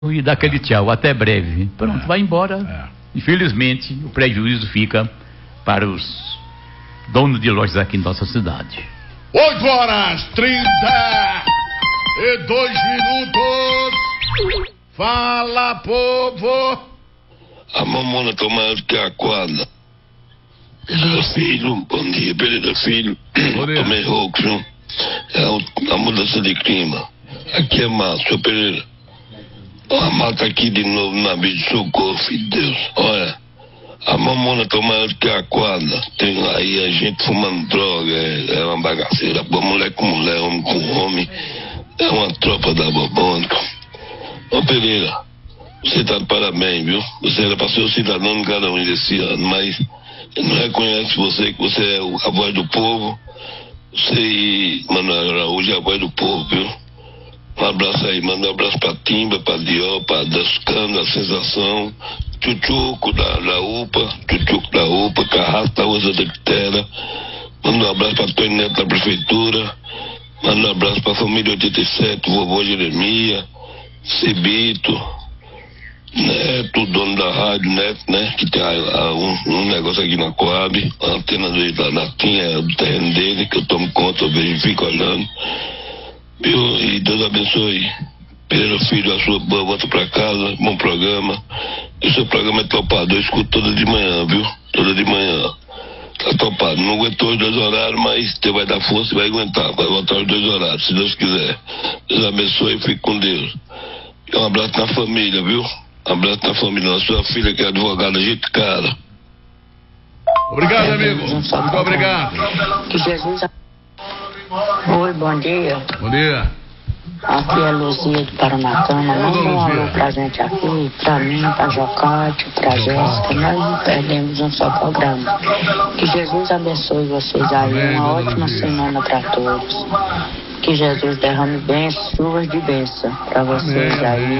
e dá aquele tchau, até breve. Pronto, vai embora. Infelizmente, o prejuízo fica para os donos de lojas aqui em nossa cidade. 8h32. Fala, povo. A mamona tá maior do que a quadra. Pereira Filho, bom dia, Pereira Filho. Tomei rouco, viu? É a mudança de clima. Aqui é Márcio Pereira. A mata aqui de novo na navio de socorro, filho de Deus. Olha, a mamona tá maior do que a quadra. Tem aí a gente fumando droga, é uma bagaceira. Mulher com mulher, homem com homem. É uma tropa da bobônica. Ô Pereira, você tá de parabéns, viu? Você era pra ser o cidadão no cada um desse ano, mas eu não reconheço você, que você é a voz do povo. Você e Manuel Araújo é a voz do povo, viu? Um abraço aí, manda um abraço pra Timba, pra Dió, pra Dascano, da Sensação, Tchutchuco da UPA, Carrasco da Usa da Quitera. Manda um abraço pra Tony Neto da Prefeitura. Manda um abraço pra família 87, vovô Jeremias, Cibito, Neto, dono da rádio, Neto, né? Que tem um negócio aqui na Coab, a antena da Natinha, é do terreno dele, que eu tomo conta, eu vejo e fico olhando. Viu? E Deus abençoe. Pereira Filho, a sua boa volta pra casa, bom programa. E o seu programa é topado, eu escuto toda de manhã, viu? Toda de manhã. Tá topado. Não aguentou os 2 horários, mas você vai dar força e vai aguentar. Vai voltar os 2 horários, se Deus quiser. Deus abençoe e fique com Deus. E um abraço na família, viu? Um abraço na família. Na sua filha que é advogada, gente cara. Obrigado, amigo. Muito obrigado. Que Jesus... Oi, bom dia. Bom dia. Aqui é Luzia de Paranacama. Manda um alô pra gente aqui, pra mim, pra Jocate, pra Jéssica. Nós não perdemos um só programa. Que Jesus abençoe vocês aí. Amém, uma ótima semana pra todos. Que Jesus derrame bênçãos, chuvas de bênção pra vocês aí.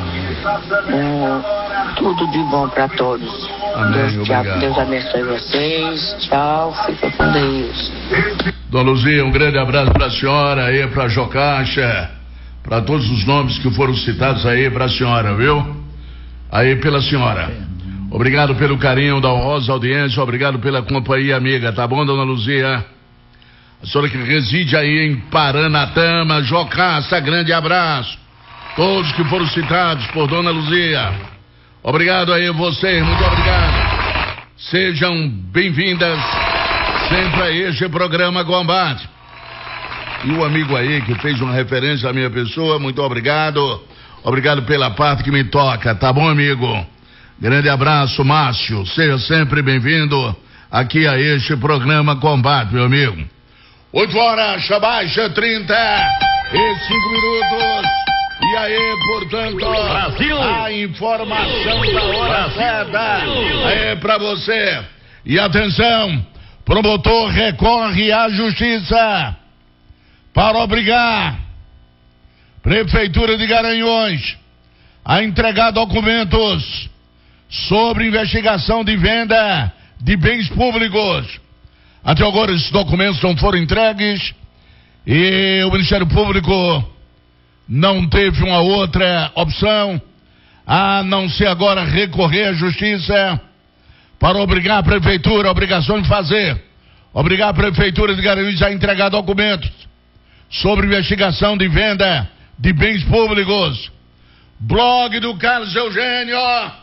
Tudo de bom pra todos. Amém, Deus abençoe vocês. Tchau, fica com Deus. Dona Luzia, um grande abraço pra senhora aí, pra Jocaixa, pra todos os nomes que foram citados aí pra senhora, viu? Aí pela senhora. Obrigado pelo carinho da honrosa audiência, obrigado pela companhia amiga, tá bom, Dona Luzia? A senhora que reside aí em Paranatama, Jocasta, grande abraço. Todos que foram citados por Dona Luzia. Obrigado aí a vocês, muito obrigado. Sejam bem-vindas sempre a este programa Combate. E o amigo aí que fez uma referência à minha pessoa, muito obrigado. Obrigado pela parte que me toca, tá bom, amigo? Grande abraço, Márcio. Seja sempre bem-vindo aqui a este programa Combate, meu amigo. 8h baixa 35 minutos. E aí, portanto, Brasil. A informação da hora certa é pra você. E atenção, promotor recorre à justiça para obrigar Prefeitura de Garanhuns a entregar documentos sobre investigação de venda de bens públicos. Até agora esses documentos não foram entregues e o Ministério Público não teve uma outra opção a não ser agora recorrer à justiça para obrigar a prefeitura, a obrigação de fazer, obrigar a prefeitura de Garanhuns a entregar documentos sobre investigação de venda de bens públicos. Blog do Carlos Eugênio,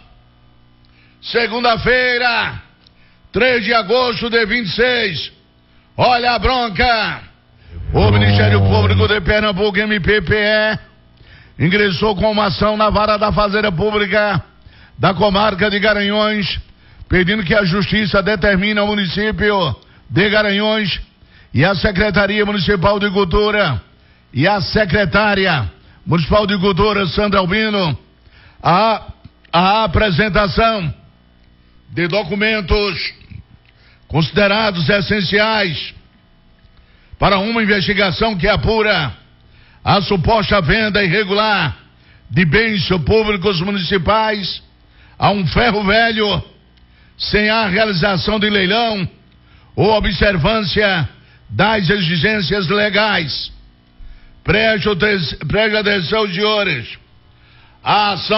segunda-feira, 3 de agosto de 26. Olha a bronca. O Ministério Público de Pernambuco, MPPE, ingressou com uma ação na Vara da Fazenda Pública da comarca de Garanhuns, pedindo que a Justiça determine ao município de Garanhuns e a Secretaria Municipal de Cultura e a Secretária Municipal de Cultura, Sandra Albino, a apresentação de documentos considerados essenciais para uma investigação que apura a suposta venda irregular de bens públicos municipais a um ferro velho, sem a realização de leilão ou observância das exigências legais. Preste atenção, senhores. A ação